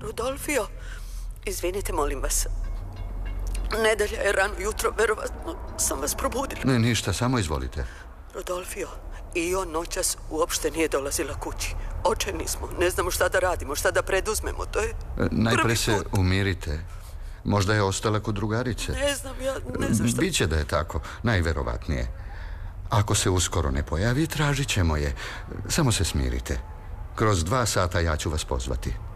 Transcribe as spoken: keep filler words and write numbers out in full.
Rodolfio, izvinite, molim vas. Nedelja je rano jutro, verovatno sam vas probudila. Ne, ništa, samo izvolite. Rodolfio, i on noćas uopšte nije dolazila kući. Očajni smo, ne znamo šta da radimo, šta da preduzmemo, to je Najpre se umirite. Možda je ostala kod drugarice. Ne znam, ja ne znam šta... Biće da je tako, najverovatnije. Ako se uskoro ne pojavi, tražit ćemo je. Samo se smirite. Kroz dva sata ja ću vas pozvati.